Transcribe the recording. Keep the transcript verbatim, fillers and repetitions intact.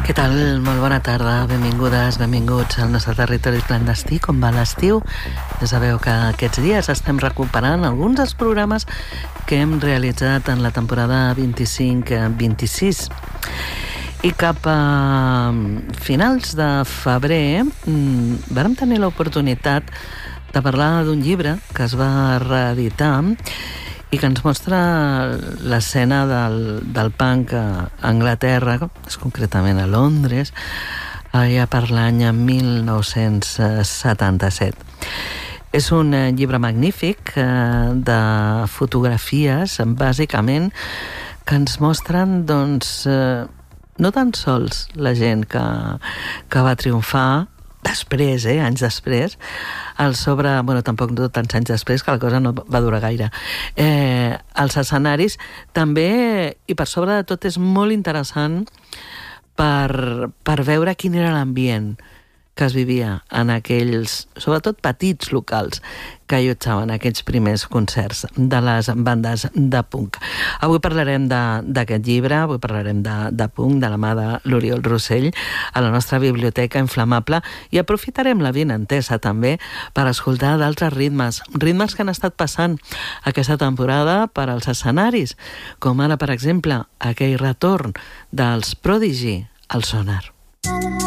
Què tal? Molt bona tarda, benvingudes, benvinguts al nostre territori clandestí. Com va l'estiu? Ja sabeu que aquests dies estem recuperant alguns dels programes que hem realitzat en la temporada vint-i-cinc vint-i-sis. I cap a finals de febrer vam tenir l'oportunitat de parlar d'un llibre que es va reeditar i que ens mostra l'escena del, del punk a Anglaterra, és concretament a Londres, allà per l'any mil nou-cents setanta-set. És un llibre magnífic de fotografies, bàsicament, que ens mostren, doncs, no tan sols la gent que, que va triomfar després, eh, anys després, el sobre, bueno, tampoc no tants anys després, que la cosa no va durar gaire, eh, els escenaris també, i per sobre de tot és molt interessant per, per veure quin era l'ambient que es vivia en aquells, sobretot petits locals, que allotjaven aquells primers concerts de les bandes de punk. Avui parlarem d'aquest llibre, avui parlarem de, de punk, de la mà de l'Oriol Rossell, a la nostra biblioteca inflamable, i aprofitarem la vinentesa també per escoltar d'altres ritmes, ritmes que han estat passant aquesta temporada per als escenaris, com ara, per exemple, aquell retorn dels Prodigy al Sonar.